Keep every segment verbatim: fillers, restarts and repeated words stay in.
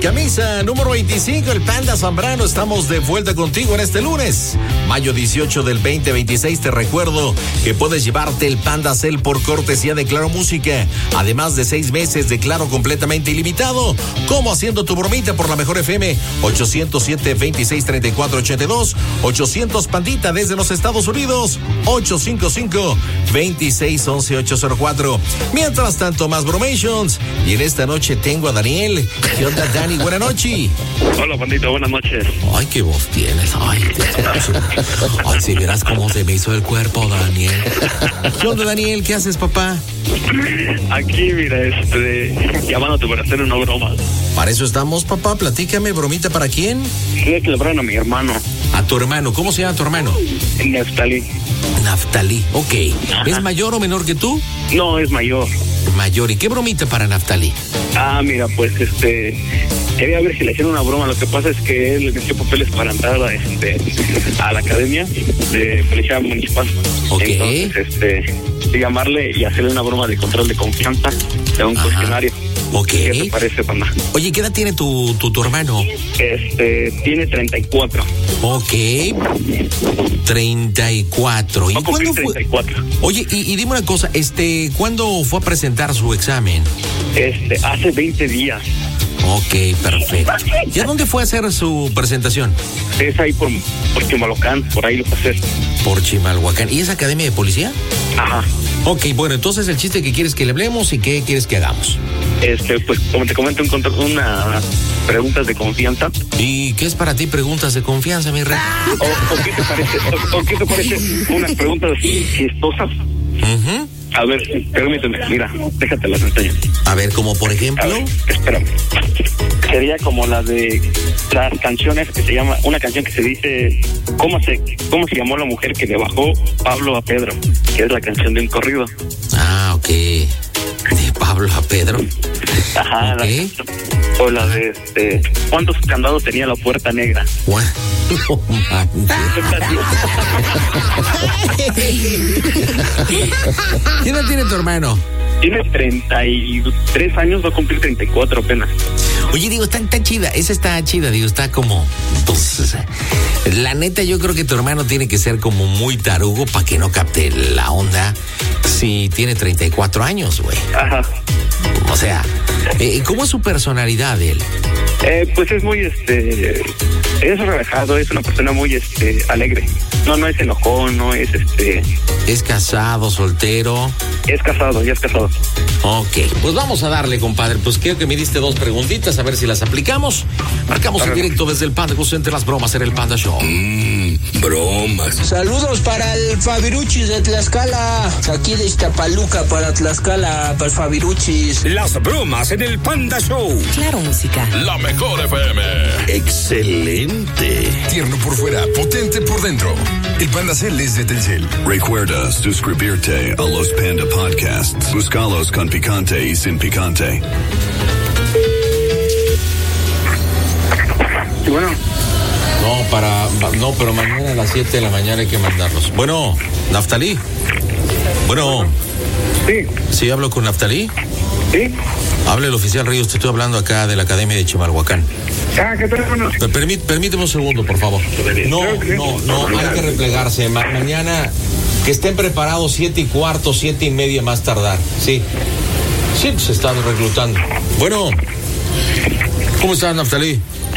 Camisa número veinticinco, el Panda Zambrano. Estamos de vuelta contigo en este lunes, mayo dieciocho del veinte veintiséis. Te recuerdo que puedes llevarte el Panda Cell por cortesía de Claro Música. Además de seis meses de Claro completamente ilimitado. Como haciendo tu bromita por la mejor F M. ochocientos siete, veintiséis, treinta y cuatro, ochenta y dos. ochocientos Pandita desde los Estados Unidos. ochocientos cincuenta y cinco, veintiséis, once, ochocientos cuatro. Mientras tanto, más bromations. Y en esta noche tengo a Daniel. ¿Qué onda, Dani? Buenas noches. Hola, Pandita, buenas noches. Ay, qué voz tienes. Ay, ay, si verás cómo se me hizo el cuerpo, Daniel. ¿Qué onda, Daniel? ¿Qué haces, papá? Aquí, mira, este, llamándote para hacer una broma. Para eso estamos, papá. Platícame, bromita, ¿para quién? Quiero que le abran a mi hermano. A tu hermano. ¿Cómo se llama tu hermano? Naftalí. Naftalí, ok. Ajá. ¿Es mayor o menor que tú? No, es mayor. Mayor. ¿Y qué bromita para Naftalí? Ah, mira, pues, este, quería ver si le hicieron una broma. Lo que pasa es que él le metió papeles para entrar a, este, a la academia de policía municipal. Ok. Entonces, este, llamarle y hacerle una broma de control de confianza de un Ajá. cuestionario. Ok. ¿Qué te parece, Panda? Oye, ¿qué edad tiene tu, tu, tu hermano? Este, tiene treinta y cuatro. Ok. treinta y cuatro. ¿Y cuándo fue? treinta y cuatro. Oye, y, y dime una cosa, este, ¿cuándo fue a presentar su examen? Este, hace veinte días. Ok, perfecto. ¿Y a dónde fue a hacer su presentación? Es ahí por, por Chimalhuacán, por ahí lo pasé. Por Chimalhuacán. ¿Y es academia de policía? Ajá. Ok, bueno, entonces el chiste que quieres que le hablemos y qué quieres que hagamos. Este, pues, como te comento, un control, una preguntas de confianza. ¿Y qué es para ti preguntas de confianza, mi rey? ¿O, o qué te parece? O, o qué te parece unas preguntas chistosas? Uh-huh. A ver, permíteme, mira, déjate las enseño. A ver, como por ejemplo. Ver, espérame. Sería como la de las canciones que se llama, una canción que se dice, ¿cómo se, cómo se llamó la mujer que le bajó Pablo a Pedro? Que es la canción de un corrido. Ah, ok. De Pablo a Pedro. Ajá. Okay. La, o la de, este, ¿cuántos candados tenía la puerta negra? What? No ¿Qué edad tiene tu hermano? Tiene treinta y tres años, va a cumplir treinta y cuatro apenas. Oye, digo, está, está chida, esa está chida, digo, está como, pues, la neta, yo creo que tu hermano tiene que ser como muy tarugo para que no capte la onda si tiene treinta y cuatro años, güey. Ajá. O sea, eh, ¿cómo es su personalidad él? Eh, pues es muy, este, es relajado, es una persona muy, este, alegre. No, no es enojón, no es, este... ¿Es casado, soltero? Es casado, ya es casado. Ok, pues vamos a darle, compadre. Pues quiero que me diste dos preguntitas, a ver si las aplicamos. Marcamos en directo desde el Panda Show, entre las bromas en el Panda Show. Mmm, bromas. Saludos para el Fabiruchis de Tlaxcala. Aquí de Iztapaluca para Tlaxcala, para el Fabiruchis. Las bromas en el Panda Show. Claro Música. La mejor F M. Excelente. Tierno por fuera, potente por dentro. El Panda Cell es de Telcel. Recuerda suscribirte a los Panda Podcasts. Búscalos con picante y sin picante. Y bueno. No, para, no, pero mañana a las siete de la mañana hay que mandarlos. Bueno, Naftalí. Bueno. Sí. ¿Sí hablo con Naftalí? Sí. Habla el oficial Ríos, te estoy hablando acá de la Academia de Chimalhuacán. Ah, ¿qué tal? Permí, permíteme un segundo, por favor. No, no, no, hay que replegarse. Ma- mañana que estén preparados siete y cuarto, siete y media más tardar. Sí. Sí, pues se están reclutando. Bueno. ¿Cómo estás, Naftalí?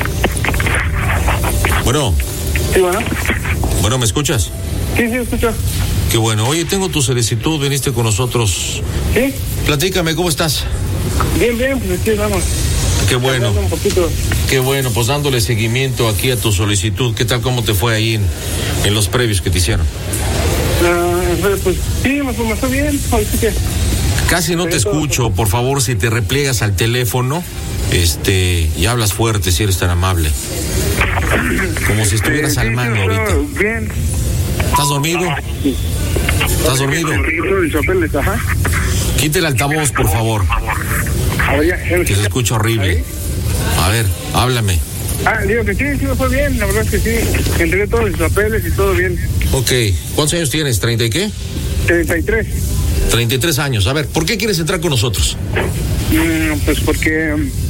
Bueno. Sí, bueno. Bueno, ¿me escuchas? Sí, sí, escucho. Qué bueno. Oye, tengo tu solicitud, viniste con nosotros. Sí. Platícame, ¿cómo estás? Bien, bien, pues aquí vamos. Qué bueno. Un poquito. Qué bueno, pues dándole seguimiento aquí a tu solicitud. ¿Qué tal, cómo te fue ahí en, en los previos que te hicieron? Uh, pues sí, me, me fue bien. Así que... Casi no te escucho. Por favor, si te repliegas al teléfono, este, y hablas fuerte, si eres tan amable. Como si estuvieras sí, al mando sí, ahorita. Bien. ¿Estás dormido? ¿Estás dormido? Ajá. Quita el altavoz, por favor. Que se escucha horrible. A ver, háblame. Ah, digo que sí, sí me fue bien, la verdad es que sí. Entregué todos mis papeles y todo bien. Ok, ¿cuántos años tienes? ¿treinta y qué? treinta y tres. treinta y tres años. A ver, ¿por qué quieres entrar con nosotros? Mm, pues porque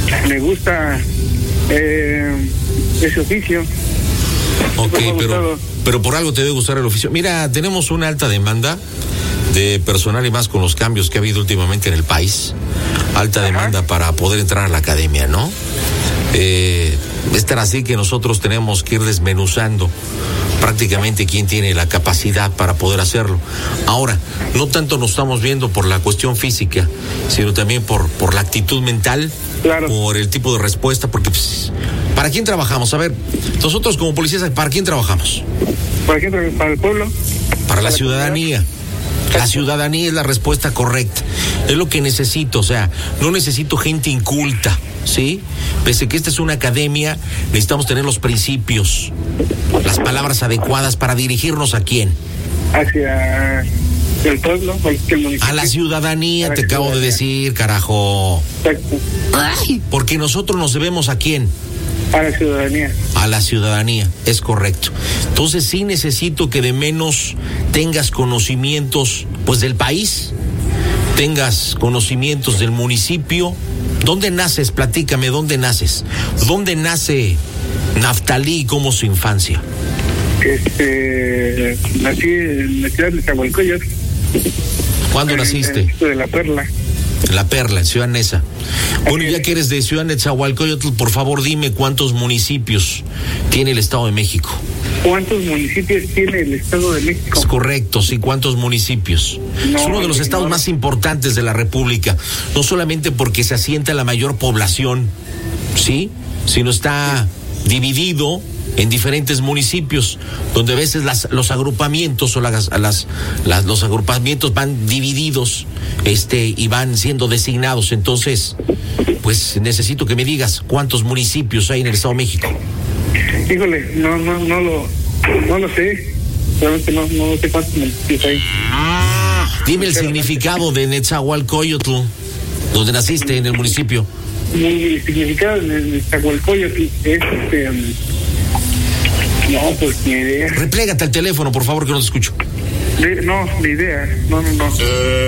me gusta eh, ese oficio. Ok, pero, pero por algo te debe gustar el oficio. Mira, tenemos una alta demanda de personal y más con los cambios que ha habido últimamente en el país. Alta Ajá. demanda para poder entrar a la academia, ¿no? Eh, es tan así que nosotros tenemos que ir desmenuzando prácticamente quién tiene la capacidad para poder hacerlo. Ahora, no tanto nos estamos viendo por la cuestión física, sino también por, por la actitud mental, claro. por el tipo de respuesta, porque pues, ¿para quién trabajamos? A ver, nosotros como policías, ¿para quién trabajamos? ¿Para quién trabajamos? ¿Para el pueblo? Para, para la ciudadanía. La ciudadanía es la respuesta correcta. Es lo que necesito, o sea, no necesito gente inculta, ¿sí? Pese que esta es una academia, necesitamos tener los principios, las palabras adecuadas para dirigirnos a quién. Hacia el pueblo, el municipio. A la ciudadanía, te acabo de decir, carajo. Exacto. Ay, porque nosotros nos debemos a quién. A la ciudadanía. A la ciudadanía, es correcto. Entonces sí necesito que de menos tengas conocimientos, pues, del país, tengas conocimientos del municipio. ¿Dónde naces? Platícame, ¿dónde naces? ¿Dónde nace Naftalí y cómo su infancia? Este, nací en la ciudad de Nezahualcóyotl. ¿Cuándo en, naciste? En de La Perla. La Perla, en Ciudad Neza. Bueno, ya que eres de Ciudad Nezahualcóyotl, por favor dime cuántos municipios tiene el Estado de México. ¿Cuántos municipios tiene el Estado de México? Es correcto, sí, ¿cuántos municipios? No, es uno de los estados no. más importantes de la República, no solamente porque se asienta la mayor población, ¿sí? Sino está dividido en diferentes municipios, donde a veces las, los agrupamientos o las, las, las, los agrupamientos van divididos este, y van siendo designados. Entonces, pues necesito que me digas cuántos municipios hay en el Estado de México. Híjole, no, no, no lo, no lo sé. Realmente no, no sé cuántos municipios hay. Dime el significado de Nezahualcóyotl, donde naciste en el municipio. Mi significado de Nezahualcóyotl es este. No, pues ni idea. Replégate al teléfono, por favor, que no te escucho. De, no, ni idea. No, no, no.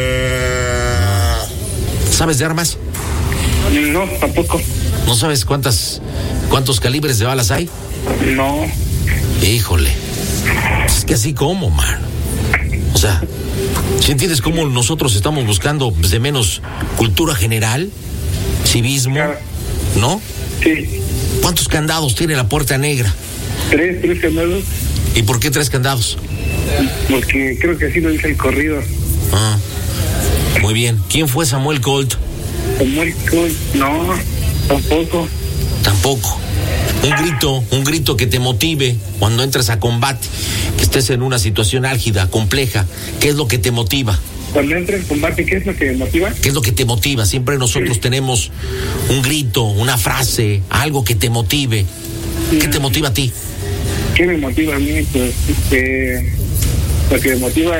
¿Sabes de armas? No, tampoco. ¿No sabes cuántas, cuántos calibres de balas hay? No. Híjole. Es que así como, man. O sea, ¿sí entiendes cómo nosotros estamos buscando pues, de menos cultura general? Civismo, claro. ¿No? Sí. ¿Cuántos candados tiene la Puerta Negra? Tres, tres candados. ¿Y por qué tres candados? Porque creo que así lo dice el corrido. Ah, muy bien. ¿Quién fue Samuel Colt? Samuel Colt, no, tampoco. Tampoco. Un grito, un grito que te motive cuando entres a combate, que estés en una situación álgida, compleja. ¿Qué es lo que te motiva? Cuando entres en combate, ¿qué es lo que me motiva? ¿Qué es lo que te motiva? Siempre nosotros sí. tenemos un grito, una frase, algo que te motive. ¿Qué te motiva a ti? ¿Qué me motiva a mí? Pues, este, lo que me motiva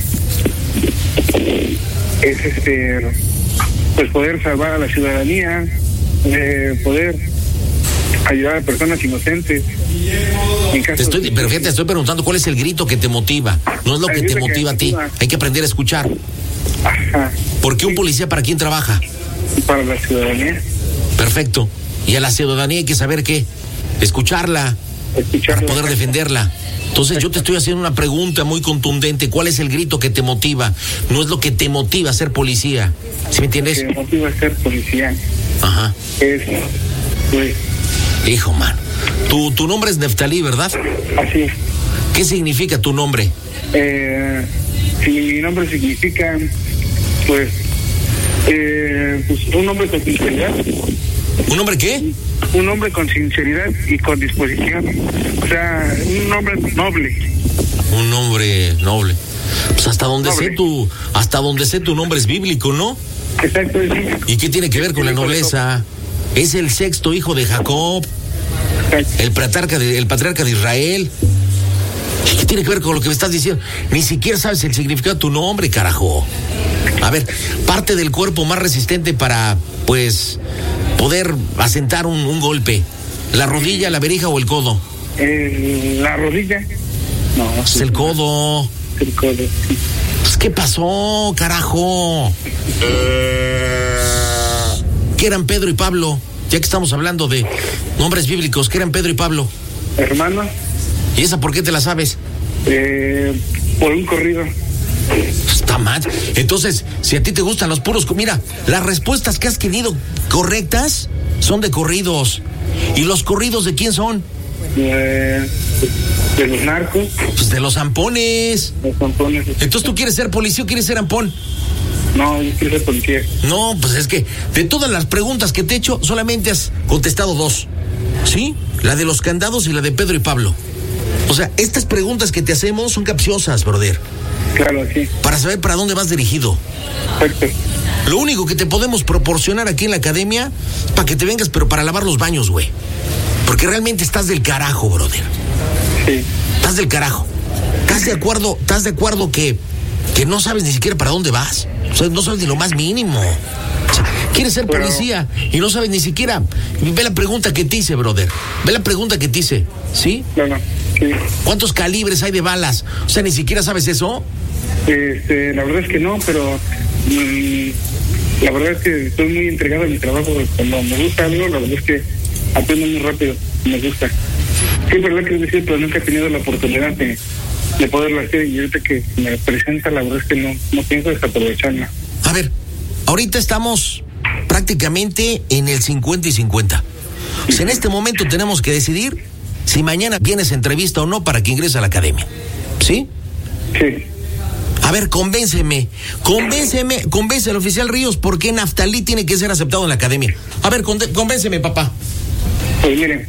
es, este, pues poder salvar a la ciudadanía, eh, poder ayudar a personas inocentes. En caso te estoy, de... pero fíjate, te estoy preguntando cuál es el grito que te motiva. No es lo que te motiva a ti. Hay que aprender a escuchar. Ajá. ¿Por qué un policía para quién trabaja? Para la ciudadanía. Perfecto. Y a la ciudadanía hay que saber qué. Escucharla, Escucharla para poder defenderla. Entonces yo te estoy haciendo una pregunta muy contundente. ¿Cuál es el grito que te motiva? No es lo que te motiva a ser policía. ¿Sí me entiendes? Lo que me motiva a ser policía. Ajá. Es, pues... Hijo, man. Tu, tu nombre es Neftalí, ¿verdad? Así es. ¿Qué significa tu nombre? Eh, si mi nombre significa, pues, eh, pues un nombre con sinceridad. ¿Un hombre qué? Un hombre con sinceridad y con disposición. O sea, un hombre noble. Un hombre noble. Pues hasta donde noble. sé tu, hasta donde sé tu nombre es bíblico, ¿no? Exacto, es bíblico. ¿Y qué tiene que ver con la nobleza? Es el sexto hijo de Jacob, el patriarca de, el patriarca de Israel. ¿Qué tiene que ver con lo que me estás diciendo? Ni siquiera sabes el significado de tu nombre, carajo. A ver, parte del cuerpo más resistente para, pues, poder asentar un, un golpe. ¿La rodilla, la verija o el codo? Eh, la rodilla. No. Es el codo. El codo, sí. Pues, ¿qué pasó, carajo? ¿Qué eran Pedro y Pablo? ya que estamos hablando de nombres bíblicos, ¿qué eran Pedro y Pablo? Hermanos. ¿Y esa por qué te la sabes? Eh, por un corrido. Está mal. Entonces, si a ti te gustan los puros... Mira, las respuestas que has querido correctas son de corridos. ¿Y los corridos de quién son? Eh, de los narcos. Pues de los zampones. Los zampones. Entonces, ¿tú quieres ser policía o quieres ser ampón? No, yo quiero ser policía. No, pues es que de todas las preguntas que te he hecho, solamente has contestado dos. ¿Sí? La de los candados y la de Pedro y Pablo. O sea, estas preguntas que te hacemos son capciosas, brother. Claro, sí. Para saber para dónde vas dirigido. Perfecto. Lo único que te podemos proporcionar aquí en la academia es para que te vengas, pero para lavar los baños, güey. Porque realmente estás del carajo, brother. Sí. Estás del carajo. ¿Estás de acuerdo, estás de acuerdo que, que no sabes ni siquiera para dónde vas? O sea, no sabes ni lo más mínimo. O sea, quieres ser Pero... policía y no sabes ni siquiera. Ve la pregunta que te hice, brother. Ve la pregunta que te hice, ¿sí? Bueno, sí. ¿Cuántos calibres hay de balas? O sea, ni siquiera sabes eso. Este, la verdad es que no, pero mmm, la verdad es que estoy muy entregado a mi trabajo. Cuando me gusta algo, la verdad es que aprendo muy rápido. Me gusta. Siempre lo he querido decir, pero nunca he tenido la oportunidad de, de poderlo hacer. Y ahorita que me presenta, la verdad es que no, no pienso desaprovecharla. A ver, ahorita estamos prácticamente en el cincuenta y cincuenta. O sea, en este momento tenemos que decidir si mañana vienes a entrevista o no para que ingrese a la academia. ¿Sí? Sí. A ver, convénceme, convénceme, convence al oficial Ríos por qué Naftalí tiene que ser aceptado en la academia. A ver, convénceme, papá. Pues miren,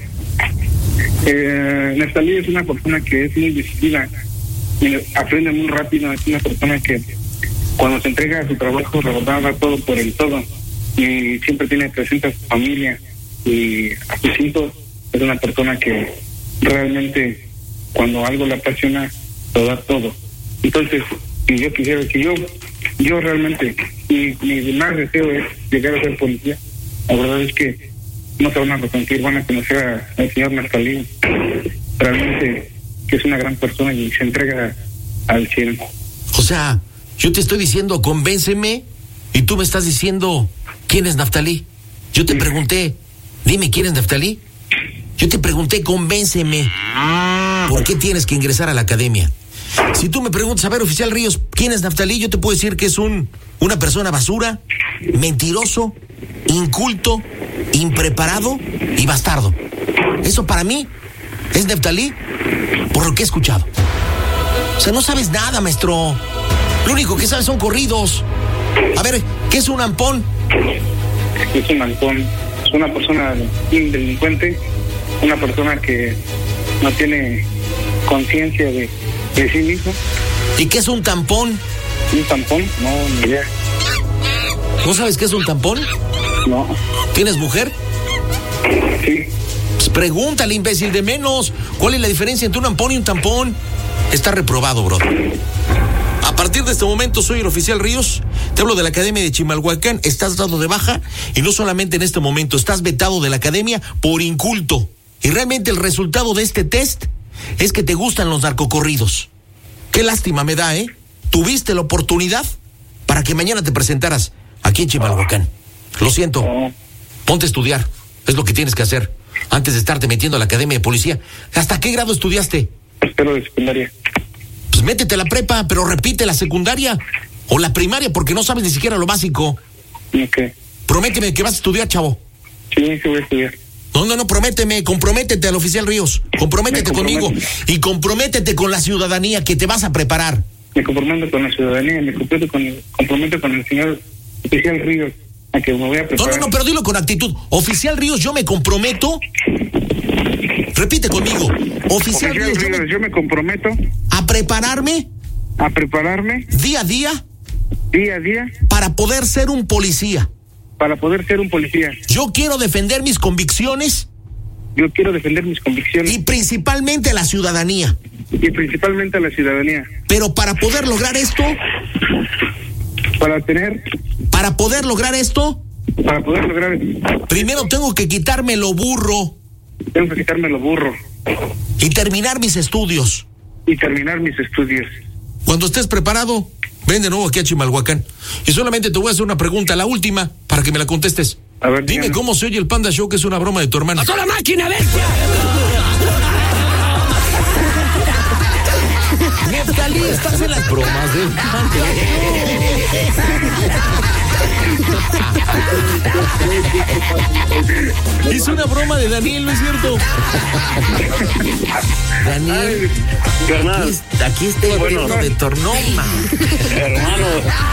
eh, Naftalí es una persona que es muy decidida, aprende muy rápido, es una persona que cuando se entrega a su trabajo, la verdad, da todo por el todo, y siempre tiene presente a su familia y a sus hijos. Es una persona que realmente, cuando algo le apasiona, lo da todo. Entonces, si yo quisiera, si yo, yo realmente, mi, mi más deseo es llegar a ser policía, la verdad es que no se van a arrepentir, van a conocer a, al señor Naftalí, realmente que es una gran persona y se entrega al cielo. O sea, yo te estoy diciendo convénceme y tú me estás diciendo quién es Naftalí. Yo te sí. pregunté, dime quién es Naftalí. Yo te pregunté, convénceme, ¿por qué tienes que ingresar a la academia? Si tú me preguntas, a ver, oficial Ríos, ¿quién es Naftalí? Yo te puedo decir que es un una persona basura, mentiroso, inculto, impreparado y bastardo. Eso para mí es Naftalí por lo que he escuchado. O sea, no sabes nada, maestro. Lo único que sabes son corridos. A ver, ¿qué es un ampón? Es un ampón. Es una persona delincuente, una persona que no tiene conciencia de, de sí mismo. ¿Y qué es un tampón? ¿Un tampón? No, ni idea. ¿No sabes qué es un tampón? No. ¿Tienes mujer? Sí. Pues pregúntale, imbécil, de menos. ¿Cuál es la diferencia entre un ampón y un tampón? Está reprobado, bro. A partir de este momento soy el oficial Ríos, te hablo de la Academia de Chimalhuacán, estás dado de baja y no solamente en este momento, estás vetado de la Academia por inculto. Y realmente el resultado de este test es que te gustan los narcocorridos. Qué lástima me da, ¿eh? Tuviste la oportunidad para que mañana te presentaras aquí en Chimalhuacán. Lo siento, ponte a estudiar, es lo que tienes que hacer antes de estarte metiendo a la Academia de Policía. ¿Hasta qué grado estudiaste? Espero de secundaria. Pues métete a la prepa, pero repite la secundaria o la primaria porque no sabes ni siquiera lo básico. Ok. Prométeme que vas a estudiar, chavo. Sí, sí voy a estudiar. No, no, no, prométeme, comprométete al oficial Ríos, comprométete conmigo y comprométete con la ciudadanía que te vas a preparar. Me comprometo con la ciudadanía, me comprometo con el, comprometo con el señor oficial Ríos a que me voy a preparar. No, no, no, pero dilo con actitud. Oficial Ríos, yo me comprometo. Repite conmigo. Oficial, oficial Ríos, Ríos, yo, me... yo me comprometo a prepararme. A prepararme. Día a día. Día a día. Para poder ser un policía. Para poder ser un policía. Yo quiero defender mis convicciones. Yo quiero defender mis convicciones. Y principalmente a la ciudadanía. Y principalmente a la ciudadanía. Pero para poder lograr esto. Para tener. Para poder lograr esto. Para poder lograr. Primero tengo que quitarme lo burro. Tengo que quitarme lo burro. Y terminar mis estudios. Y terminar mis estudios. Cuando estés preparado, ven de nuevo aquí a Chimalhuacán. Y solamente te voy a hacer una pregunta, la última, para que me la contestes. A ver, Dime dígame. cómo se oye el Panda Show, que es una broma de tu hermano. ¡A toda máquina, bestia! Neftalí, estás en las bromas del Panda. Es una broma de Daniel, ¿no es cierto? Daniel, Carnal, aquí, es- aquí está el Bueno. bueno de Tornoma. hermano.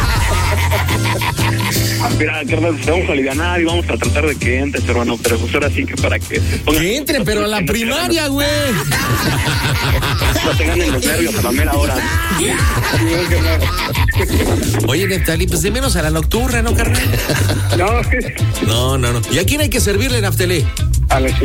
Mira, carnal, te vamos a alivianar y vamos a tratar de que entres, hermano, pero pues ahora sí que para que se pongan- Que entre, pero a la primaria, güey. No te ganen los nervios a la mera hora. Oye, Neftalí, pues de menos a la nocturna, ¿no, carnal? No, No, no, no. ¿Y a quién hay que servirle, Neftalí? a la